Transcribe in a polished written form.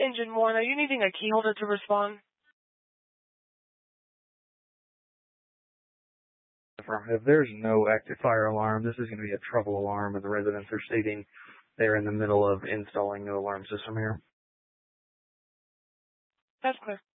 Engine 1, are you needing a key holder to respond? Affirmative. There's no active fire alarm. This is going to be a trouble alarm, and the residents are stating they're in the middle of installing the alarm system here. That's clear.